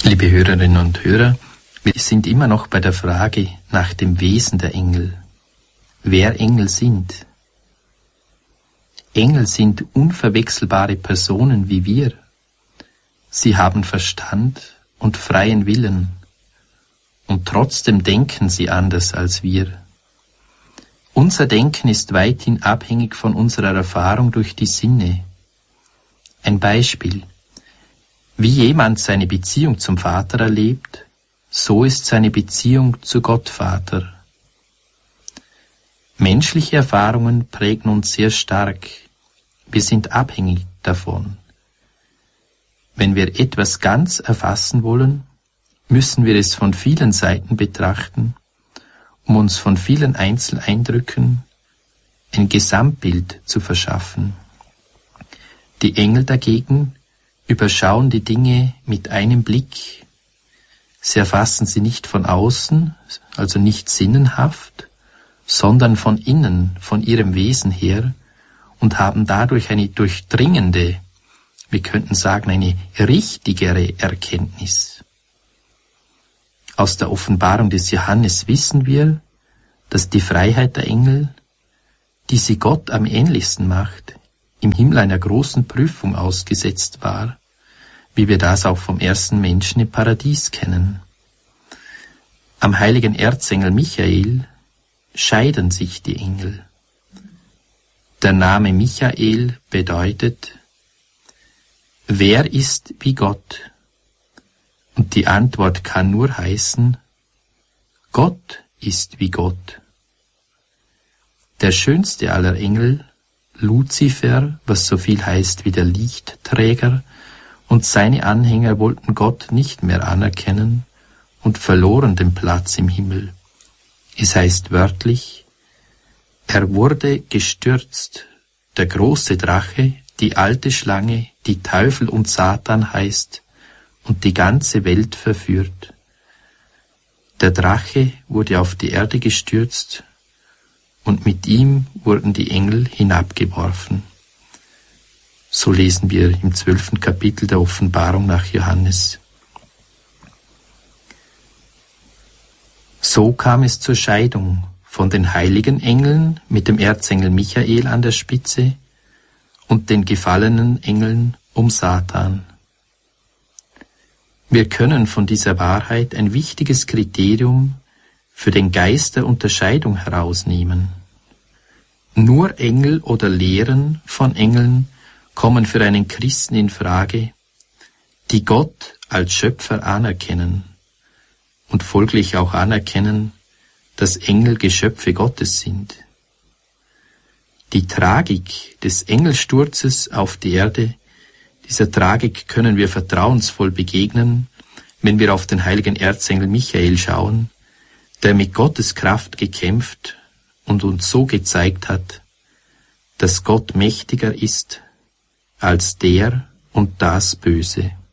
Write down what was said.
Liebe Hörerinnen und Hörer, wir sind immer noch bei der Frage nach dem Wesen der Engel. Wer Engel sind? Engel sind unverwechselbare Personen wie wir. Sie haben Verstand und freien Willen und trotzdem denken sie anders als wir. Unser Denken ist weithin abhängig von unserer Erfahrung durch die Sinne. Ein Beispiel. Wie jemand seine Beziehung zum Vater erlebt, so ist seine Beziehung zu Gott Vater. Menschliche Erfahrungen prägen uns sehr stark. Wir sind abhängig davon. Wenn wir etwas ganz erfassen wollen, müssen wir es von vielen Seiten betrachten, um uns von vielen Einzeleindrücken ein Gesamtbild zu verschaffen. Die Engel dagegen überschauen die Dinge mit einem Blick. Sie erfassen sie nicht von außen, also nicht sinnenhaft, sondern von innen, von ihrem Wesen her und haben dadurch eine durchdringende, wir könnten sagen, eine richtigere Erkenntnis. Aus der Offenbarung des Johannes wissen wir, dass die Freiheit der Engel, die sie Gott am ähnlichsten macht, im Himmel einer großen Prüfung ausgesetzt war, wie wir das auch vom ersten Menschen im Paradies kennen. Am heiligen Erzengel Michael scheiden sich die Engel. Der Name Michael bedeutet, wer ist wie Gott? Und die Antwort kann nur heißen, Gott ist wie Gott. Der schönste aller Engel, Luzifer, was so viel heißt wie der Lichtträger, und seine Anhänger wollten Gott nicht mehr anerkennen und verloren den Platz im Himmel. Es heißt wörtlich, er wurde gestürzt, der große Drache, die alte Schlange, die Teufel und Satan heißt und die ganze Welt verführt. Der Drache wurde auf die Erde gestürzt und mit ihm wurden die Engel hinabgeworfen. So lesen wir im 12. Kapitel der Offenbarung nach Johannes. So kam es zur Scheidung von den heiligen Engeln mit dem Erzengel Michael an der Spitze und den gefallenen Engeln um Satan. Wir können von dieser Wahrheit ein wichtiges Kriterium für den Geist der Unterscheidung herausnehmen. Nur Engel oder Lehren von Engeln kommen für einen Christen in Frage, die Gott als Schöpfer anerkennen und folglich auch anerkennen, dass Engel Geschöpfe Gottes sind. Die Tragik des Engelsturzes auf die Erde, dieser Tragik können wir vertrauensvoll begegnen, wenn wir auf den heiligen Erzengel Michael schauen, der mit Gottes Kraft gekämpft und uns so gezeigt hat, dass Gott mächtiger ist als der und das Böse.